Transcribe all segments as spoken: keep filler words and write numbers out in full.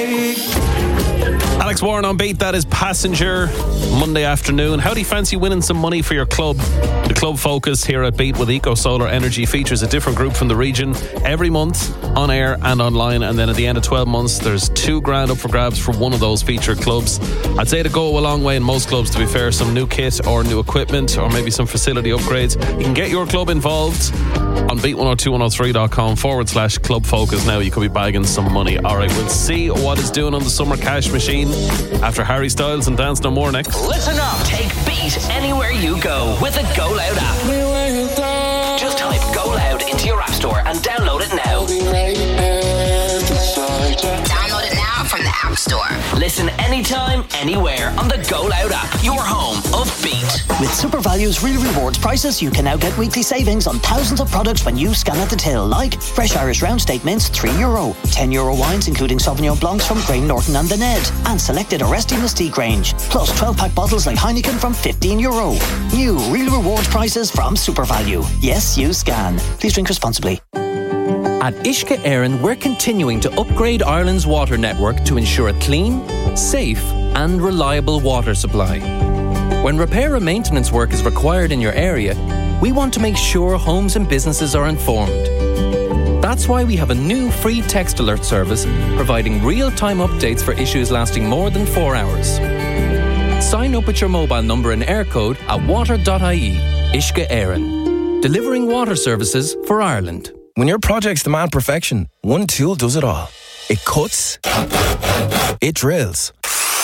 Alex Warren on Beat, that is Passenger, Monday afternoon. How do you fancy winning some money for your club? The club focus here at Beat with Eco Solar Energy features a different group from the region every month, on air and online, and then at the end of twelve months there's two grand up for grabs for one of those featured clubs. I'd say to go a long way in most clubs, to be fair. Some new kit or new equipment or maybe some facility upgrades. You can get your club involved on beat one oh two one oh three dot com forward slash club focus. Now you could be bagging some money. Alright, we'll see what it's doing on the summer cash machine after Harry Styles and Dance No More next. Listen up, take Beat anywhere you go with the Go Loud app. Just type Go Loud into your app store and download it now. Download it now from the App Store. Listen anytime, anywhere on the Go Loud app, your home of Beat. With SuperValue's Real Rewards prices, you can now get weekly savings on thousands of products when you scan at the till, like fresh Irish round steak mince, three euro, ten euro wines including Sauvignon Blancs from Graham Norton and The Ned, and selected Aresti Mystique range, plus twelve pack bottles like Heineken from fifteen euro. New Real Rewards prices from SuperValue. Yes, you scan. Please drink responsibly. At Uisce Éireann, we're continuing to upgrade Ireland's water network to ensure a clean, safe and reliable water supply. When repair and maintenance work is required in your area, we want to make sure homes and businesses are informed. That's why we have a new free text alert service providing real-time updates for issues lasting more than four hours. Sign up with your mobile number and air code at water dot I E. Uisce Éireann. Delivering water services for Ireland. When your projects demand perfection, one tool does it all. It cuts, it drills,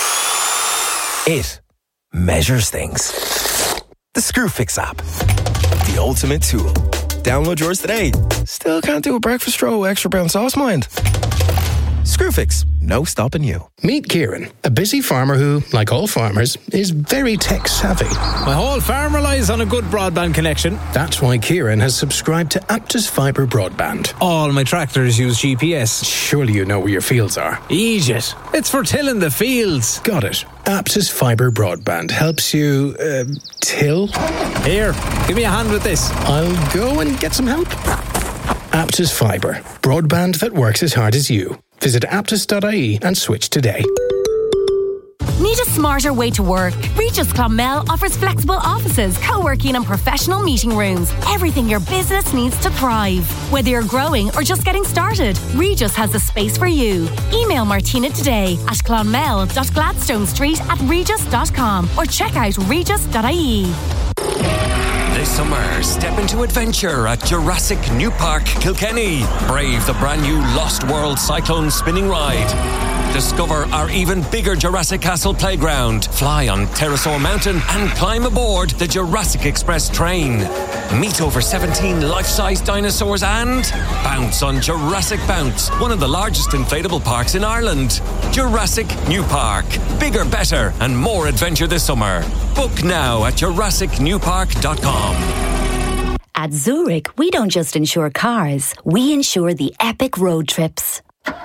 it measures things. The Screwfix app, the ultimate tool. Download yours today. Still can't do a breakfast roll extra brown sauce, mind? Screwfix, no stopping you. Meet Kieran, a busy farmer who, like all farmers, is very tech savvy. My whole farm relies on a good broadband connection. That's why Kieran has subscribed to Aptus Fibre Broadband. All my tractors use G P S. Surely you know where your fields are. Egypt. It's for tilling the fields. Got it. Aptus Fibre Broadband helps you, uh, till? Here, give me a hand with this. I'll go and get some help. Aptus Fibre. Broadband that works as hard as you. Visit aptus dot I E and switch today. Need a smarter way to work? Regis Clonmel offers flexible offices, co-working and professional meeting rooms. Everything your business needs to thrive. Whether you're growing or just getting started, Regis has the space for you. Email Martina today at clonmel dot gladstone street at regis dot com or check out regis dot I E. This summer, step into adventure at Jurassic New Park, Kilkenny. Brave the brand new Lost World Cyclone spinning ride. Discover our even bigger Jurassic Castle playground. Fly on Pterosaur Mountain and climb aboard the Jurassic Express train. Meet over seventeen life-size dinosaurs and bounce on Jurassic Bounce, one of the largest inflatable parks in Ireland. Jurassic New Park. Bigger, better and more adventure this summer. Book now at jurassic new park dot com. At Zurich, we don't just insure cars, we insure the epic road trips.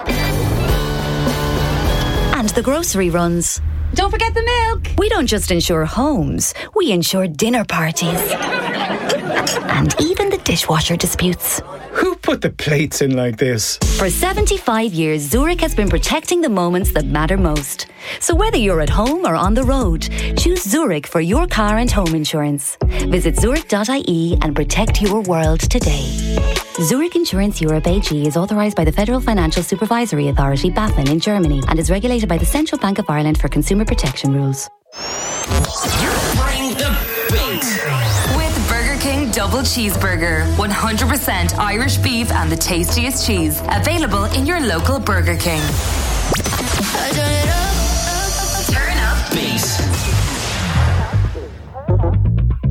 And the grocery runs. Don't forget the milk. We don't just insure homes, we insure dinner parties. And even the dishwasher disputes. Who put the plates in like this? For seventy-five years, Zurich has been protecting the moments that matter most. So whether you're at home or on the road, choose Zurich for your car and home insurance. Visit zurich dot I E and protect your world today. Zurich Insurance Europe A G is authorised by the Federal Financial Supervisory Authority, BaFin, in Germany and is regulated by the Central Bank of Ireland for consumer protection rules. Bring the beat. With Burger King Double Cheeseburger. one hundred percent Irish beef and the tastiest cheese. Available in your local Burger King.